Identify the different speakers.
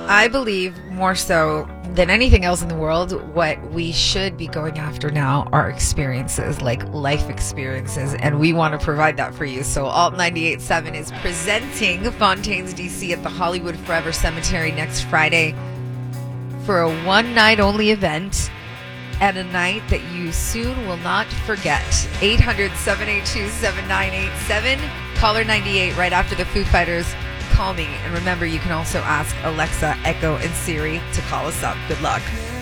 Speaker 1: I believe more so than anything else in the world, what we should be going after now are experiences, like life experiences, and we want to provide that for you. So Alt 98.7 is presenting Fontaine's DC at the Hollywood Forever Cemetery next Friday for a one-night only event, and a night that you soon will not forget. 800-782-7987, caller 98 right after the Foo Fighters. Call me, and remember, you can also ask Alexa, Echo, and Siri to call us up. Good luck.